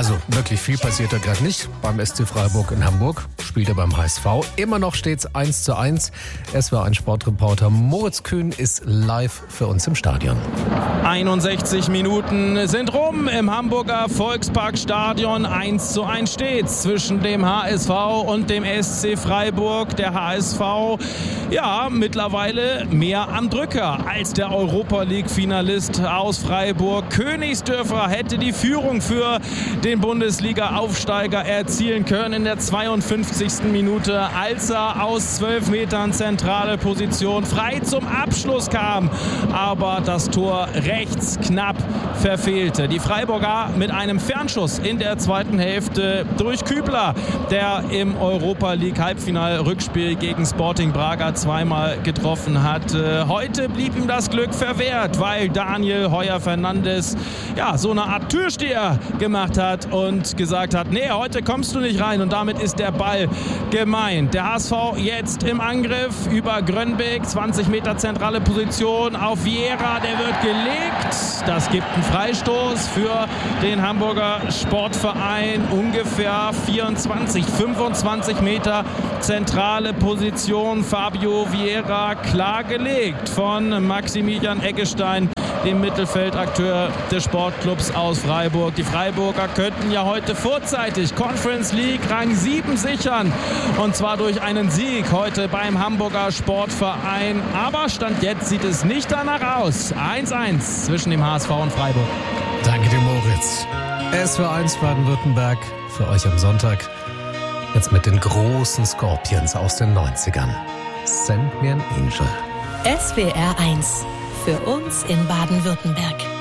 Also wirklich viel passiert da gerade nicht beim SC Freiburg in Hamburg. Spielt er beim HSV. Immer noch steht's 1:1. SWR1 Sportreporter Moritz Kühn ist live für uns im Stadion. 61 Minuten sind rum im Hamburger Volksparkstadion. 1:1 steht's zwischen dem HSV und dem SC Freiburg. Der HSV, ja, mittlerweile mehr am Drücker als der Europa-League-Finalist aus Freiburg. Königsdörfer hätte die Führung für den Bundesliga-Aufsteiger erzielen können in der 52. Minute, als er aus 12 Metern zentrale Position frei zum Abschluss kam, aber das Tor rechts knapp verfehlte. Die Freiburger mit einem Fernschuss in der zweiten Hälfte durch Kübler, der im Europa-League-Halbfinal-Rückspiel gegen Sporting Braga zweimal getroffen hat. Heute blieb ihm das Glück verwehrt, weil Daniel Heuer-Fernandes ja so eine Art Türsteher gemacht hat und gesagt hat, nee, heute kommst du nicht rein, und damit ist der Ball gemeint. Der HSV jetzt im Angriff über Grönbeck, 20 Meter zentrale Position auf Vieira, der wird gelegt. Das gibt einen Freistoß für den Hamburger Sportverein, ungefähr 25 Meter zentrale Position. Fabio Vieira klar gelegt von Maximilian Eggestein, dem Mittelfeldakteur des Sportclubs aus Freiburg. Die Freiburger könnten ja heute vorzeitig Conference League Rang 7 sichern, und zwar durch einen Sieg heute beim Hamburger Sportverein. Aber Stand jetzt sieht es nicht danach aus. 1:1 zwischen dem HSV und Freiburg. Danke dir, Moritz. SWR1 Baden-Württemberg für euch am Sonntag. Jetzt mit den großen Scorpions aus den 90ern. Send me an Angel. SWR1 für uns in Baden-Württemberg.